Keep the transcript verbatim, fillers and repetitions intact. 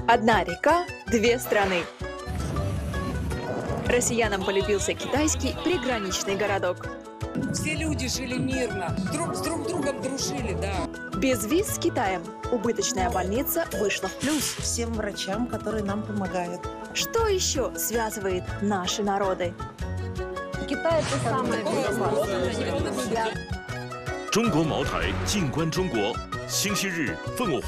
Одна река, две страны. Россиянам полюбился китайский приграничный городок. Все люди жили мирно, друг с друг другом дружили, да. Без виз с Китаем убыточная больница вышла в плюс. Всем врачам, которые нам помогают. Что еще связывает наши народы? Китай это самое безопасное. 中国茅台，静观中国。星期日，凤凰。